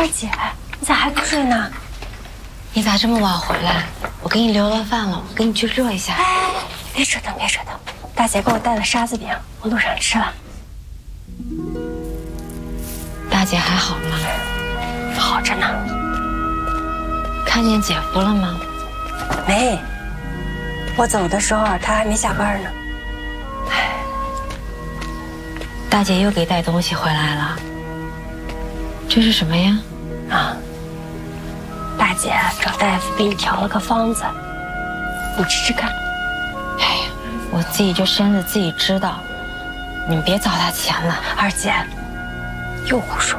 二姐，你咋还不睡呢？ 你咋这么晚回来？我给你留了饭了，我给你去热一下。 哎，别扯淡，别扯淡。大姐给我带了沙子饼，我路上吃了。 大姐还好吗？ 好着呢。 看见姐夫了吗？ 没，我走的时候他还没下班呢。 大姐又给带东西回来了，这是什么呀？ 啊，大姐找大夫给你调了个方子，你吃吃看。 哎呀，我自己这身子自己知道，你们别糟蹋钱了。 二姐，又胡说。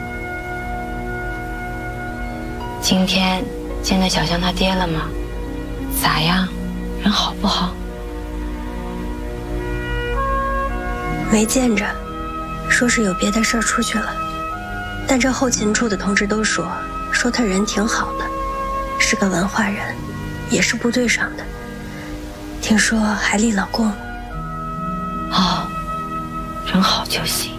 今天见到小香她爹了吗？咋样？人好不好？ 没见着，说是有别的事儿出去了，但这后勤处的同志都说他人挺好的，是个文化人，也是部队上的，听说还立了功。 哦，人好就行。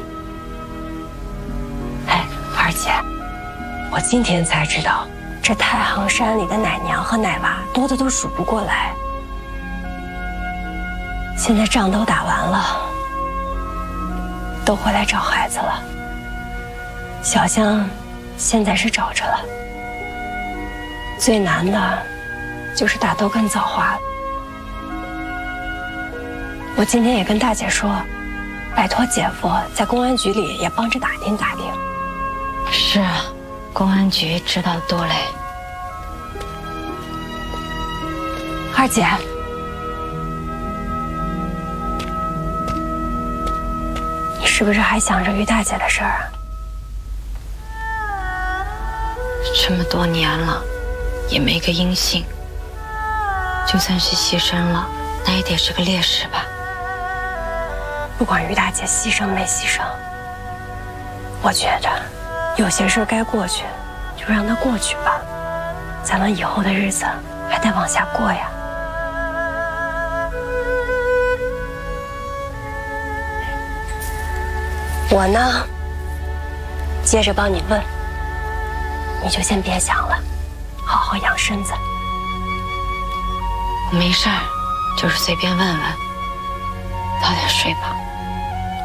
哎，二姐，我今天才知道，这太行山里的奶娘和奶娃多的都数不过来。现在仗都打完了，都回来找孩子了。小香现在是找着了，最难的就是大豆跟枣花。我今天也跟大姐说，拜托姐夫在公安局里也帮着打听打听。 是啊，公安局知道多嘞。 二姐，你是不是还想着于大姐的事儿啊？ 这么多年了，也没个音信。就算是牺牲了，那也得是个烈士吧。 不管于大姐牺牲没牺牲，我觉得有些事该过去，就让它过去吧。咱们以后的日子还得往下过呀。我呢，接着帮你问，你就先别想了，好好养身子。 我没事儿，就是随便问问。早点睡吧。